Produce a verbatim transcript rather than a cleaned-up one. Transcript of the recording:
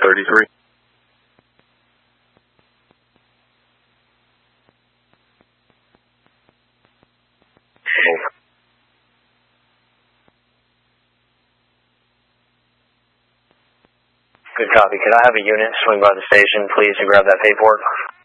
thirty-three. Good copy. Could I have a unit swing by the station, please, and grab that paperwork?